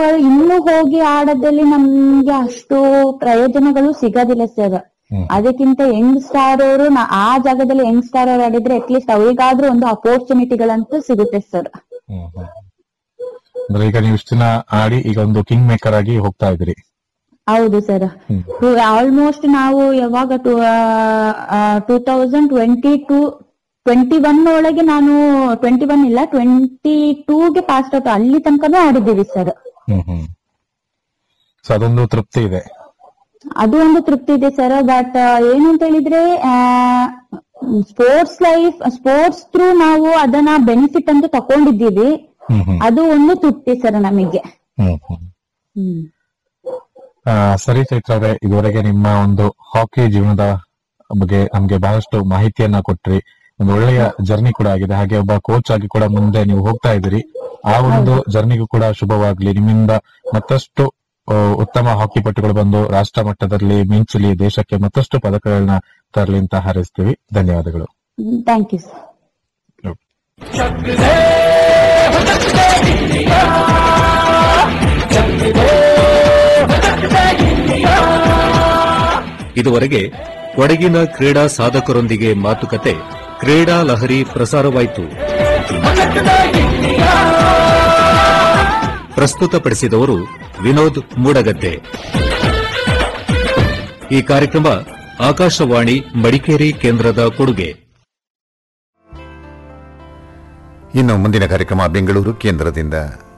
ಇನ್ನು ಹೋಗಿ ಆಡೋದ್ರಲ್ಲಿ ನಮ್ಗೆ ಅಷ್ಟು ಪ್ರಯೋಜನಗಳು ಸಿಗೋದಿಲ್ಲ ಸರ್. ಅದಕ್ಕಿಂತ ಯಂಗ್ ಸ್ಟಾರ್ ಅವರು ಆ ಜಾಗದಲ್ಲಿ ಯಂಗ್ ಸ್ಟಾರ್ ಅವರು ಆಡಿದ್ರೆ ಅಟ್ಲೀಸ್ಟ್ ಅವರಿಗಾದ್ರೂ ಒಂದು ಅಪರ್ಚುನಿಟಿಗಳಂತೂ ಸಿಗುತ್ತೆ ಸರ್. ಅಂದ್ರೆ ಈಗ ನೀವು ಇಷ್ಟು ದಿನ ಆಡಿ ಈಗ ಒಂದು ಕಿಂಗ್ ಮೇಕರ್ ಆಗಿ ಹೋಗ್ತಾ ಇದ್ರಿ. ಹೌದು ಸರ್. ಆಲ್ಮೋಸ್ಟ್ ನಾವು ಯಾವಾಗ 2021 ಒಳಗೆ ನಾನು 21 ಇಲ್ಲ 22ಗೆ ಪಾಸ್ ಔಟ್ ಅಲ್ಲಿ ತನಕನೂ ಆಡಿದ್ದೀವಿ ಸರ್. ಅದೊಂದು ತೃಪ್ತಿ ಇದೆ. ಅದು ಒಂದು ತೃಪ್ತಿ ಇದೆ ಸರ್. ಬಟ್ ಏನು ಅಂತ ಹೇಳಿದ್ರೆ ಸ್ಪೋರ್ಟ್ಸ್ ಥ್ರೂ ನಾವು ಅದನ್ನ ಬೆನಿಫಿಟ್ ಅಂತ ತಕೊಂಡಿದ್ದೀವಿ. ಅದು ಒಂದು ತೃಪ್ತಿ ಸರ್ ನಮಗೆ. ಸರಿ ಚೈತ್ರ ಅವರೇ, ಇದುವರೆಗೆ ನಿಮ್ಮ ಒಂದು ಹಾಕಿ ಜೀವನದ ಬಗ್ಗೆ ನಮ್ಗೆ ಬಹಳಷ್ಟು ಮಾಹಿತಿಯನ್ನ ಕೊಟ್ರಿ. ಒಂದು ಒಳ್ಳೆಯ ಜರ್ನಿ ಕೂಡ ಆಗಿದೆ. ಹಾಗೆ ಒಬ್ಬ ಕೋಚ್ ಆಗಿ ಕೂಡ ಮುಂದೆ ನೀವು ಹೋಗ್ತಾ ಇದ್ದೀರಿ. ಆ ಒಂದು ಜರ್ನಿಗೂ ಕೂಡ ಶುಭವಾಗ್ಲಿ. ನಿಮ್ಮಿಂದ ಮತ್ತಷ್ಟು ಉತ್ತಮ ಹಾಕಿ ಪಟುಗಳು ಬಂದು ರಾಷ್ಟ್ರ ಮಟ್ಟದಲ್ಲಿ ಮಿಂಚಲಿ, ದೇಶಕ್ಕೆ ಮತ್ತಷ್ಟು ಪದಕಗಳನ್ನ ತರಲಿ ಅಂತ ಹಾರೈಸ್ತೀವಿ. ಧನ್ಯವಾದಗಳು. Thank you sir. ಇದುವರೆಗೆ ಕೊಡಗಿನ ಕ್ರೀಡಾ ಸಾಧಕರೊಂದಿಗೆ ಮಾತುಕತೆ, ಕ್ರೀಡಾ ಲಹರಿ ಪ್ರಸಾರವಾಯಿತು. ಪ್ರಸ್ತುತಪಡಿಸಿದವರು ವಿನೋದ್ ಮೂಡಗದ್ದೆ. ಈ ಕಾರ್ಯಕ್ರಮ ಆಕಾಶವಾಣಿ ಮಡಿಕೇರಿ ಕೇಂದ್ರದ ಕೊಡುಗೆ. ಇನ್ನು ಮುಂದಿನ ಕಾರ್ಯಕ್ರಮ ಬೆಂಗಳೂರು ಕೇಂದ್ರದಿಂದ.